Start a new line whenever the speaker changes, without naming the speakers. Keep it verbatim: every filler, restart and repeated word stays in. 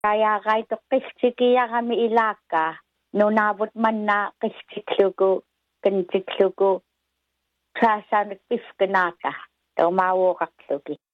Kaya kahit kiskikiya kami ilaka, no nabot man na kiskiklugo, kinkiklugo, sasanipis kanaka, tumawo kaklugi.